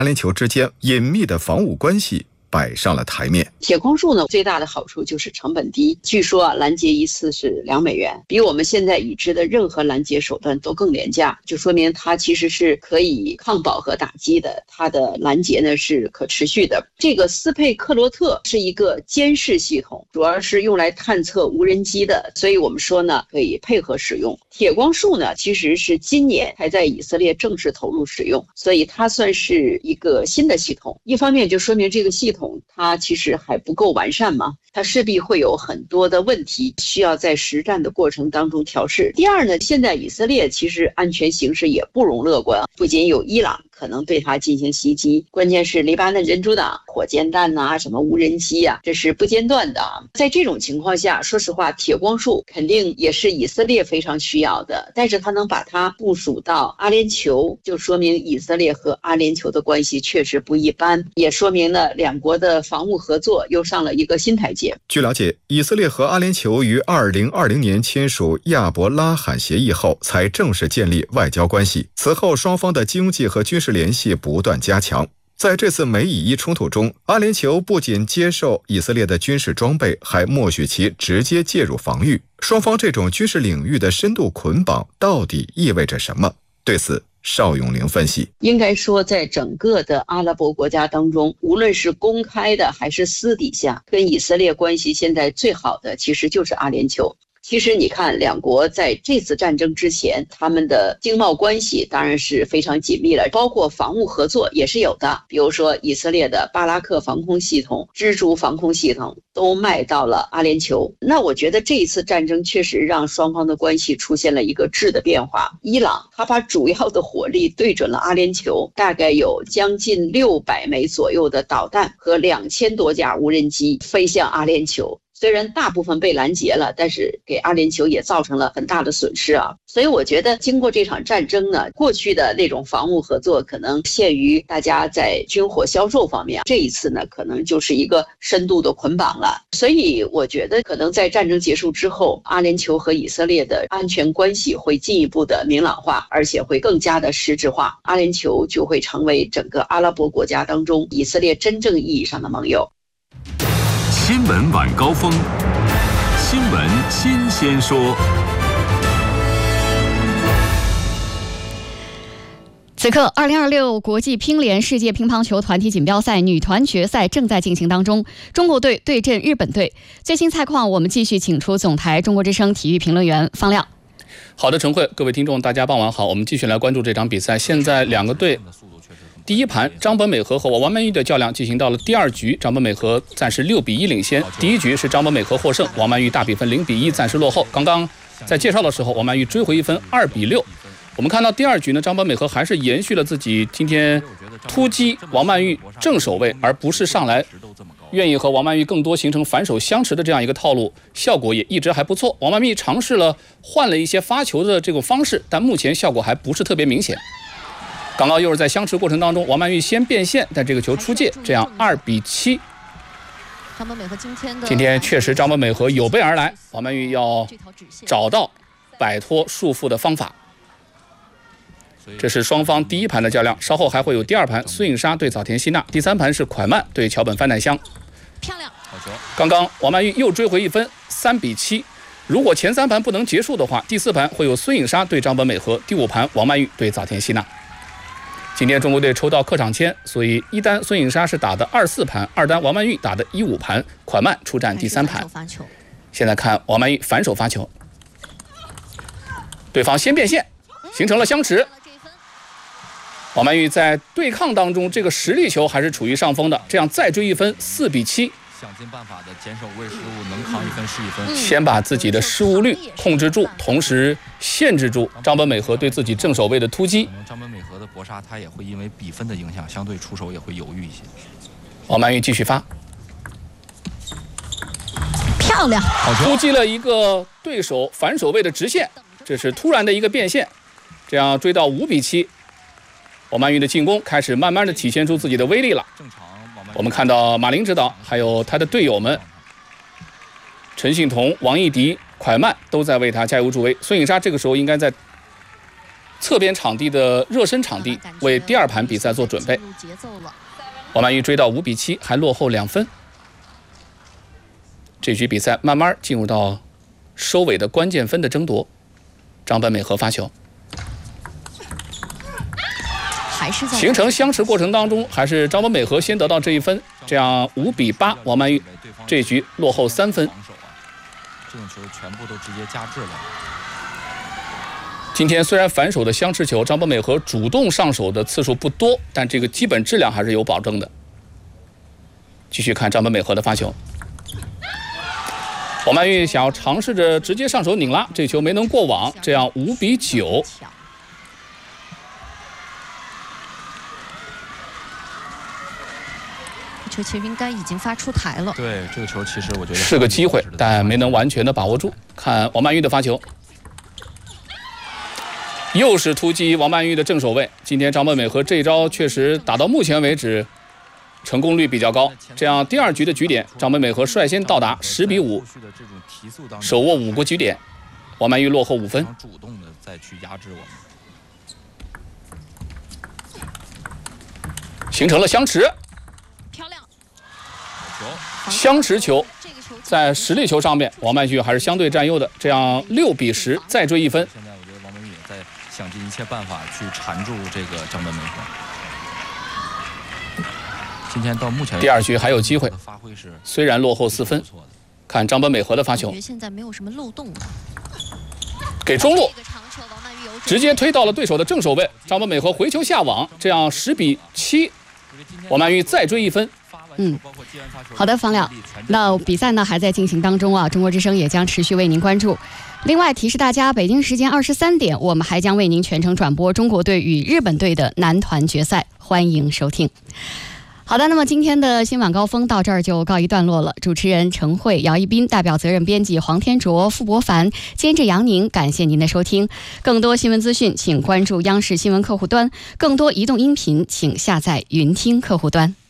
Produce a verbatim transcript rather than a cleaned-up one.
阿联酋之间隐秘的防务关系摆上了台面。 铁矿树呢，最大的好处就是成本低。据说啊，拦截一次是两美元，比我们现在已知的任何拦截手段都更廉价，就说明它其实是可以抗饱和打击的，它的拦截呢是可持续的。这个斯佩克罗特是一个监视系统，主要是用来探测无人机的，所以我们说呢可以配合使用。铁光束呢其实是今年才在以色列正式投入使用，所以它算是一个新的系统。一方面就说明这个系统它其实还不够完善嘛，它势必会有很多的问题需要在实战的过程当中调试。第二呢，现在以色列其实安全形势也不容乐观，不仅有伊朗可能对它进行袭击，关键是黎巴嫩真主党火箭弹呐、啊、什么无人机啊，这是不间断的。在这种情况下，说实话，铁光束肯定也是以色列非常需要的，但是它能把它部署到阿联酋，就说明以色列和阿联酋的关系确实不一般，也说明了两国的防务合作又上了一个新台阶。 据了解，以色列和阿联酋于二零二零年签署亚伯拉罕协议后才正式建立外交关系，此后双方的经济和军事联系不断加强。在这次美以伊冲突中，阿联酋不仅接受以色列的军事装备，还默许其直接介入防御。双方这种军事领域的深度捆绑到底意味着什么？对此邵永玲分析， 应该说在整个的阿拉伯国家当中，无论是公开的还是私底下，跟以色列关系现在最好的其实就是阿联酋。其实你看，两国在这次战争之前，他们的经贸关系当然是非常紧密了，包括防务合作也是有的。比如说以色列的巴拉克防空系统、蜘蛛防空系统都卖到了阿联酋。那我觉得这一次战争确实让双方的关系出现了一个质的变化。伊朗他把主要的火力对准了阿联酋，大概有将近六百枚左右的导弹和两千多架无人机飞向阿联酋。虽然大部分被拦截了，但是给阿联酋也造成了很大的损失啊。所以我觉得经过这场战争呢，过去的那种防务合作可能限于大家在军火销售方面，这一次呢可能就是一个深度的捆绑了。所以我觉得可能在战争结束之后，阿联酋和以色列的安全关系会进一步的明朗化，而且会更加的实质化。阿联酋就会成为整个阿拉伯国家当中以色列真正意义上的盟友。 新闻晚高峰，新闻新鲜说。 此刻，二零二六国际乒联世界乒乓球团体锦标赛女团决赛正在进行当中，中国队对阵日本队。最新赛况，我们继续请出总台中国之声体育评论员方亮。 好的，陈慧，各位听众，大家傍晚好。我们继续来关注这场比赛。现在两个队。第一盘，张本美和和王曼玉的较量进行到了第二局，张本美和暂时六比一领先。第一局是张本美和获胜，王曼玉大比分零比一暂时落后。刚刚在介绍的时候，王曼玉追回一分，二比六。我们看到第二局呢，张本美和还是延续了自己今天突击王曼玉正手位，而不是上来愿意和王曼玉更多形成反手相持的这样一个套路，效果也一直还不错。王曼玉尝试了换了一些发球的这种方式，但目前效果还不是特别明显。刚刚又是在相持过程当中，王曼玉先变线，但这个球出界，这样二比七。 张本美和今天的今天确实张本美和有备而来，王曼玉要找到摆脱束缚的方法。这是双方第一盘的较量，稍后还会有第二盘，孙颖莎对早田希娜，第三盘是蒯曼对桥本帆奈香。 漂亮！ 刚刚王曼玉又追回一分，三比七。如果前三盘不能结束的话，第四盘会有孙颖莎对张本美和，第五盘王曼玉对早田希娜。今天中国队抽到客场签，所以一单孙颖莎是打的二四盘，二单王曼玉打的一五盘，蒯曼出战第三盘。现在看王曼玉反手发球，对方先变线，形成了相持。王曼玉在对抗当中，这个实力球还是处于上风的，这样再追一分，四比七。 想尽办法的减少位失误，能扛一分是一分。 先把自己的失误率控制住，同时限制住张本美和对自己正手位的突击。 张本美和的搏杀，他也会因为比分的影响，相对出手也会犹豫一些。 王曼玉继续发， 漂亮， 突击了一个对手反手位的直线，这是突然的一个变线，这样追到五比七。王曼玉的进攻开始慢慢的体现出自己的威力了。 正常。 我们看到马林指导还有他的队友们陈幸同、王艺迪、蒯曼都在为他加油助威。孙颖莎这个时候应该在侧边场地的热身场地，为第二盘比赛做准备。王曼玉追到五比七，还落后两分。这局比赛慢慢进入到收尾的关键分的争夺。张本美和发球， 还是在形成相持过程当中，还是张本美和先得到这一分，这样五比八，王曼玉这一局落后三分。 这种球全部都直接加制了。 今天虽然反手的相持球，张本美和主动上手的次数不多，但这个基本质量还是有保证的。继续看张本美和的发球，王曼玉想要尝试着直接上手拧拉，这球没能过网，这样五比九。 球其实应该已经发出台了。 对，这个球其实我觉得是个机会，但没能完全的把握住。看王曼玉的发球，又是突击王曼玉的正手位。今天张本美和这一招确实打到目前为止成功率比较高。这样第二局的局点，张本美和率先到达十比五，手握五个局点，王曼玉落后五分。 主动的再去压制我们， 形成了相持。 漂亮， 相持球在实力球上面，王曼玉还是相对占优的。这样六比十，再追一分。 现在我觉得王曼玉也在想尽一切办法去缠住这个张本美和。今天到目前第二局还有机会， 发挥是虽然落后四分。看张本美和的发球， 现在没有什么漏洞， 给中路，直接推到了对手的正手位。张本美和回球下网，这样十比七，王曼玉再追一分。 嗯，好的，方亮。那比赛呢还在进行当中啊，中国之声也将持续为您关注。另外提示大家，北京时间二十三点，我们还将为您全程转播中国队与日本队的男团决赛，欢迎收听。好的，那么今天的新晚高峰到这儿就告一段落了。主持人陈慧、姚一斌，代表责任编辑黄天卓、傅博凡，监制杨宁，感谢您的收听。更多新闻资讯，请关注央视新闻客户端；更多移动音频，请下载云听客户端。